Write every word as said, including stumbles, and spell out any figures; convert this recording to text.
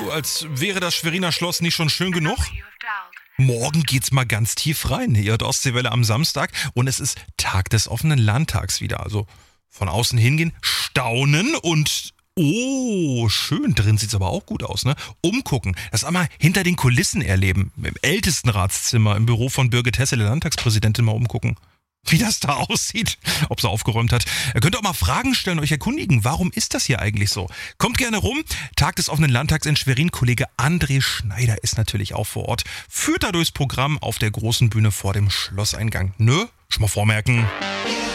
als wäre das Schweriner Schloss nicht schon schön genug. Morgen geht's mal ganz tief rein. Hier hört Ostseewelle am Samstag und es ist Tag des offenen Landtags wieder. Also von außen hingehen, staunen und oh, schön, drin sieht's aber auch gut aus, ne? Umgucken, das einmal hinter den Kulissen erleben. Im Ältestenratszimmer, im Büro von Birgit Hesse, der Landtagspräsidentin, mal umgucken. Wie das da aussieht, ob sie aufgeräumt hat. Ihr könnt auch mal Fragen stellen, euch erkundigen, warum ist das hier eigentlich so? Kommt gerne rum, Tag des offenen Landtags in Schwerin. Kollege André Schneider ist natürlich auch vor Ort. Führt da durchs Programm auf der großen Bühne vor dem Schlosseingang. Nö, schon mal vormerken.